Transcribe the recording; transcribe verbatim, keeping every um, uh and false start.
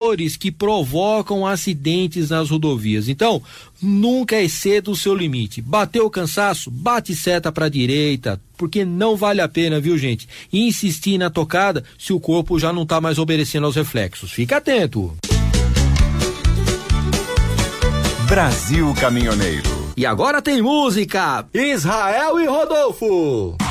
fatores que provocam acidentes nas rodovias. Então, nunca exceda o seu limite. Bateu o cansaço? Bate seta pra direita, porque não vale a pena, viu, gente? Insistir na tocada se o corpo já não tá mais obedecendo aos reflexos. Fica atento. Brasil Caminhoneiro. E agora tem música. Israel e Rodolfo.